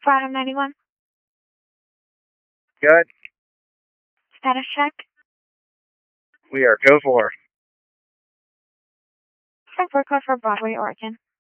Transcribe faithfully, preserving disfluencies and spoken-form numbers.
Bottom ninety-one. Good. Status check. We are go for. Frankfurt code for Broadway, Oregon.